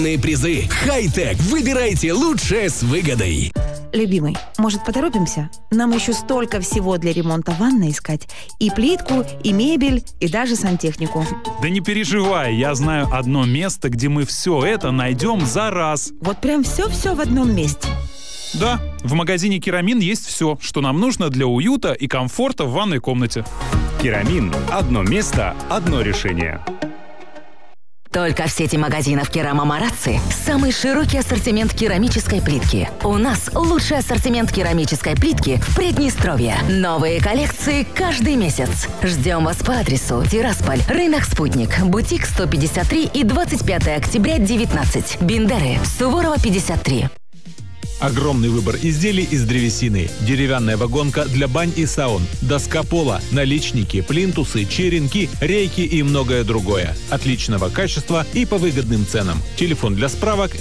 Призы. Хай-тек. Выбирайте лучшее с выгодой. Любимый, может, поторопимся? Нам еще столько всего для ремонта ванной искать. И плитку, и мебель, и даже сантехнику. Да не переживай, я знаю одно место, где мы все это найдем за раз. Вот прям все-все в одном месте. Да, в магазине «Керамин» есть все, что нам нужно для уюта и комфорта в ванной комнате. «Керамин» — одно место, одно решение. Только в сети магазинов «Керама Марацци» самый широкий ассортимент керамической плитки. У нас лучший ассортимент керамической плитки в Приднестровье. Новые коллекции каждый месяц. Ждем вас по адресу: Тирасполь, рынок «Спутник», бутик 153 и 25 октября 19, Бендеры, Суворова 53. Огромный выбор изделий из древесины. Деревянная вагонка для бань и саун, доска пола, наличники, плинтусы, черенки, рейки и многое другое. Отличного качества и по выгодным ценам. Телефон для справок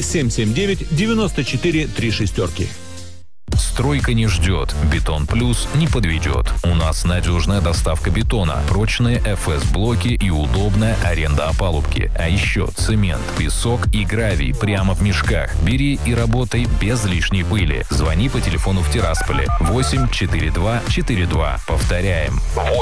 779-94-36. Стройка не ждет, Бетон Плюс не подведет. У нас надежная доставка бетона, прочные ФС-блоки и удобная аренда опалубки. А еще цемент, песок и гравий прямо в мешках. Бери и работай без лишней пыли. Звони по телефону в Тирасполе 84242. Повторяем: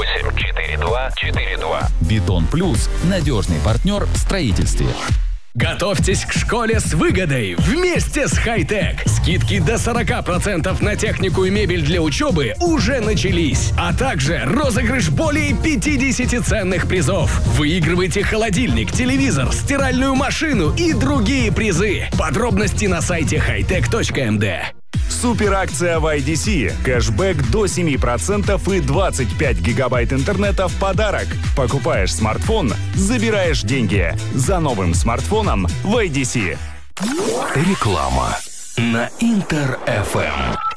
84242. Бетон Плюс – надежный партнер в строительстве. Готовьтесь к школе с выгодой вместе с Хай-тек. Скидки до 40% на технику и мебель для учебы уже начались. А также розыгрыш более 50 ценных призов. Выигрывайте холодильник, телевизор, стиральную машину и другие призы. Подробности на сайте hightech.md. Суперакция в IDC. Кэшбэк до 7% и 25 гигабайт интернета в подарок. Покупаешь смартфон, забираешь деньги. За новым смартфоном в IDC. Реклама на Интер-ФМ.